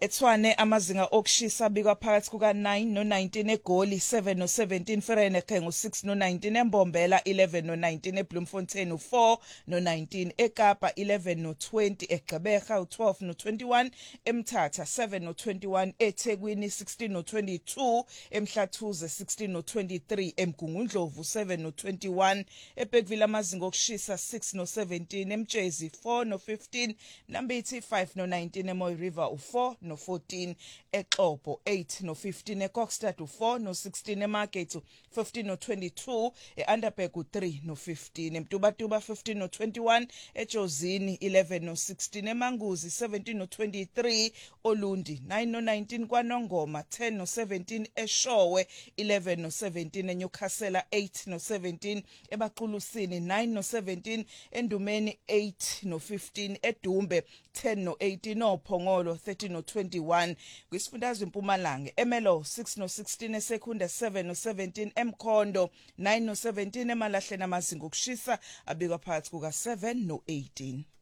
eTshwane amazinga okushisa abikwa phakathi kuka9 no19 eGoli, 7 no17 Vereeniging, 6 no19 eMbombela, 11 no19 eBloemfontein, 4 no19 eKapa, 11 no20 eGqeberha, 12 no21 eMthatha, 7 no21 eThekwini, 16 no22 eMhlathuze, 16 no23 eMgungundlovu, 7 no21 eBergville amazinga okushisa, 6 no17 eMtshezi, 4 no15 Nambithi, 5 no19 eMoy River, 4 no14 eXhobo, 8 no15 eKokstad, 4 no16 eMarket, 15 no22 eUnderberg, 3 no15 eMtubatuba, 15 no21 eJozini, 11 no16 eManguzi, 17 no23 Olundi, 9 no19 kwaNongoma, 10 no17 eShowe, 11 no17 eNyukhasela, 8 no17 eBaqulusini, 9 no17 eNdumeni, 8 no15 eDumbe, 10 no18 oPhongolo, 13 no21 kwisifundazwe eMpumalanga, Emelo, 6 no16 eSekhunda, 7 no17 eMkhondo, 9 no17 eMalahleni amazinga okushisa abikwa phakathi kuka7 no18.